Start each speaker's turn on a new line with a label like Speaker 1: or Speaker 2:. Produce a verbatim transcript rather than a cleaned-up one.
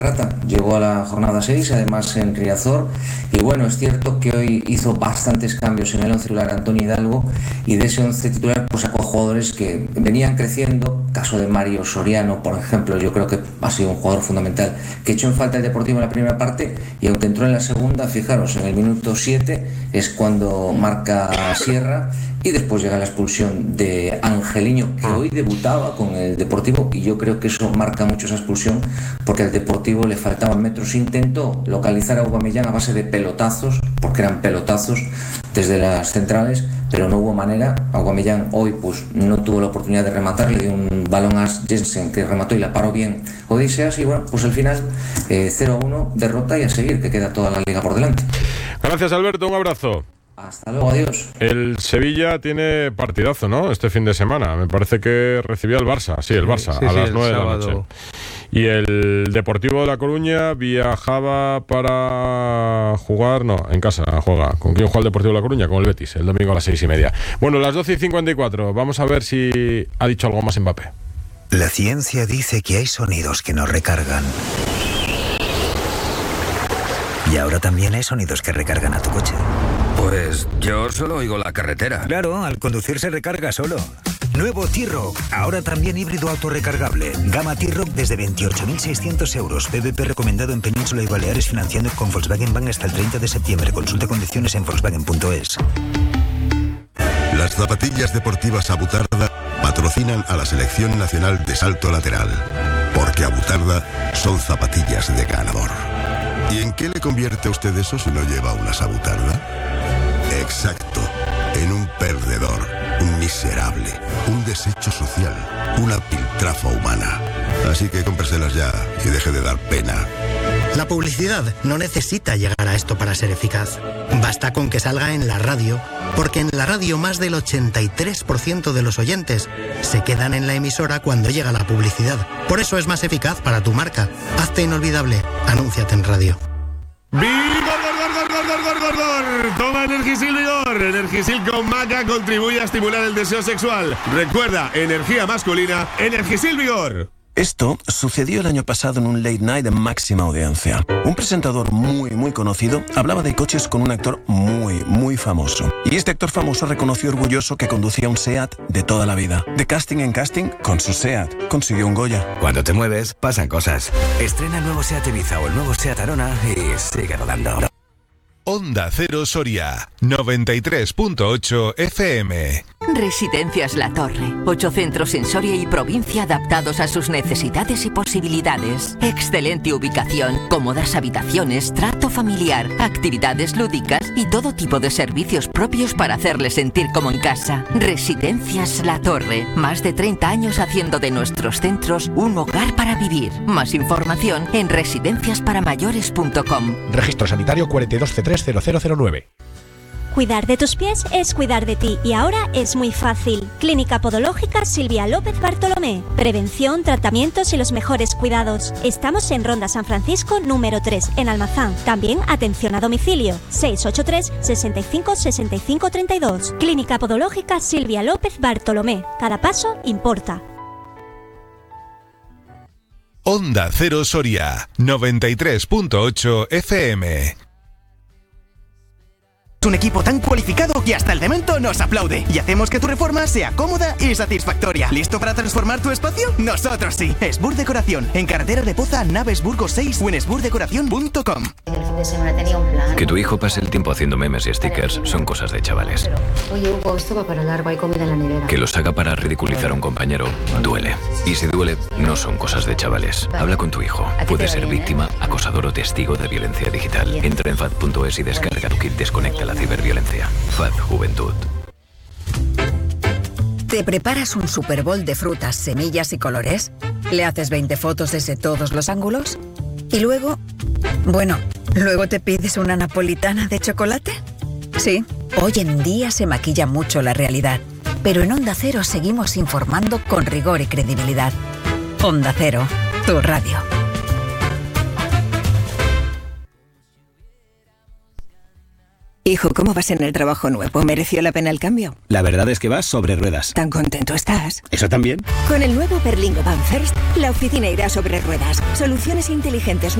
Speaker 1: Rata llegó a la jornada seis, además en Riazor, y bueno, es cierto que hoy hizo bastantes cambios en el once titular Antonio Hidalgo, y de ese once titular pues sacó jugadores que venían creciendo. Caso de Mario Soriano, por ejemplo, yo creo que ha sido un jugador fundamental que echó en falta el Deportivo en la primera parte, y aunque entró en la segunda, fijaros, en el minuto siete es cuando marca Sierra, y después llega la expulsión de Angeliño, que hoy debutaba con el Deportivo, y yo creo que eso marca mucho esa expulsión, porque al Deportivo le faltaban metros. Intentó localizar a Aubameyang a base de pelotazos, porque eran pelotazos desde las centrales, pero no hubo manera. Aubameyang hoy pues no tuvo la oportunidad de rematar, le dio un balón a Jensen que remató y la paró bien Odiseas, y bueno, pues al final eh, cero a uno, derrota, y a seguir, que queda toda la liga por delante.
Speaker 2: Gracias, Alberto, un abrazo.
Speaker 1: Hasta luego, adiós.
Speaker 2: El Sevilla tiene partidazo, ¿no? Este fin de semana. Me parece que recibía el Barça. Sí, el Barça,
Speaker 3: sí,
Speaker 2: a
Speaker 3: sí,
Speaker 2: las
Speaker 3: el
Speaker 2: nueve de la
Speaker 3: sábado.
Speaker 2: noche. Y el Deportivo de La Coruña viajaba para jugar... No, en casa juega. ¿Con quién juega el Deportivo de La Coruña? Con el Betis, el domingo a las seis y media. Bueno, las doce y cincuenta y cuatro. Vamos a ver si ha dicho algo más Mbappé.
Speaker 4: La ciencia dice que hay sonidos que nos recargan. Y ahora también hay sonidos que recargan a tu coche.
Speaker 5: Pues yo solo oigo la carretera.
Speaker 4: Claro, al conducir se recarga solo. Nuevo T-Roc, ahora también híbrido autorrecargable. Gama T-Roc desde veintiocho mil seiscientos euros. B B P recomendado en Península y Baleares, financiando con Volkswagen Bank hasta el treinta de septiembre. Consulta condiciones en volkswagen punto es.
Speaker 6: Las zapatillas deportivas Abutarda patrocinan a la Selección Nacional de Salto Lateral. Porque Abutarda son zapatillas de ganador. ¿Y en qué le convierte a usted eso si no lleva una Abutarda? Exacto, en un perdedor, un miserable, un desecho social, una piltrafa humana. Así que cómpreselas ya y deje de dar pena.
Speaker 7: La publicidad no necesita llegar a esto para ser eficaz. Basta con que salga en la radio, porque en la radio más del ochenta y tres por ciento de los oyentes se quedan en la emisora cuando llega la publicidad. Por eso es más eficaz para tu marca. Hazte inolvidable. Anúnciate en radio.
Speaker 8: ¡Vigor, gor, gor, gor, gor, gor, gor! Toma Energisil Vigor. Energisil con maca contribuye a estimular el deseo sexual. Recuerda, energía masculina, Energisil Vigor.
Speaker 9: Esto sucedió el año pasado en un late night de máxima audiencia. Un presentador muy, muy conocido hablaba de coches con un actor muy, muy famoso. Y este actor famoso reconoció orgulloso que conducía un SEAT de toda la vida. De casting en casting, con su SEAT, consiguió un Goya.
Speaker 5: Cuando te mueves, pasan cosas. Estrena el nuevo SEAT Ibiza o el nuevo SEAT Arona y sigue rodando.
Speaker 10: Onda Cero Soria, noventa y tres punto ocho F M.
Speaker 11: Residencias La Torre. Ocho centros en Soria y provincia adaptados a sus necesidades y posibilidades. Excelente ubicación, cómodas habitaciones, trato familiar, actividades lúdicas y todo tipo de servicios propios para hacerle sentir como en casa. Residencias La Torre. Más de treinta años haciendo de nuestros centros un hogar para vivir. Más información en residencias para mayores punto com.
Speaker 12: Registro sanitario cuarenta y dos C tres cero cero cero nueve.
Speaker 13: Cuidar de tus pies es cuidar de ti y ahora es muy fácil. Clínica Podológica Silvia López Bartolomé. Prevención, tratamientos y los mejores cuidados. Estamos en Ronda San Francisco número tres, en Almazán. También atención a domicilio. seis ocho tres, seis cinco, seis cinco tres dos. Clínica Podológica Silvia López Bartolomé. Cada paso importa.
Speaker 10: Onda Cero Soria, noventa y tres punto ocho F M.
Speaker 14: Un equipo tan cualificado que hasta el demento nos aplaude. Y hacemos que tu reforma sea cómoda y satisfactoria. ¿Listo para transformar tu espacio? Nosotros sí. Esbur Decoración. En carretera de Poza, Naves Burgos seis o en esbur decoración punto com.
Speaker 15: El fin de semana tenía un plan.
Speaker 5: Que tu hijo pase el tiempo haciendo memes y stickers son cosas de chavales.
Speaker 15: Oye, Hugo, esto va para largo, hay comida en la nevera.
Speaker 5: Que los haga para ridiculizar a un compañero duele. Y si duele, no son cosas de chavales. Habla con tu hijo. Puede ser víctima, acosador o testigo de violencia digital. Entra en fad punto es y descarga tu kit Desconecta la ciberviolencia. Fad Juventud.
Speaker 16: ¿Te preparas un Super Bowl de frutas, semillas y colores? ¿Le haces veinte fotos desde todos los ángulos? ¿Y luego? Bueno, ¿luego te pides una napolitana de chocolate? Sí, hoy en día se maquilla mucho la realidad, pero en Onda Cero seguimos informando con rigor y credibilidad. Onda Cero, tu radio.
Speaker 3: Hijo, ¿cómo vas en el trabajo nuevo? ¿Mereció la pena el cambio?
Speaker 17: La verdad es que vas sobre ruedas.
Speaker 3: ¿Tan contento estás?
Speaker 17: ¿Eso también?
Speaker 3: Con el nuevo Berlingo Van First, la oficina irá sobre ruedas. Soluciones inteligentes